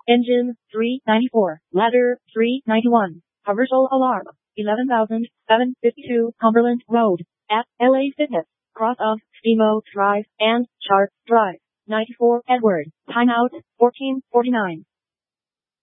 Engine 394. Ladder 391. Commercial alarm 11,752 Cumberland Road at LA Fitness, cross of Steamboat Drive and Sharp Drive. 94 Edward. Timeout 14:49.